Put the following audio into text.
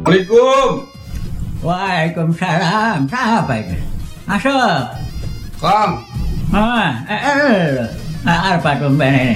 Assalamualaikum. Waalaikumsalam. Siapa itu? Masuk. Kang, Apa tumben ini?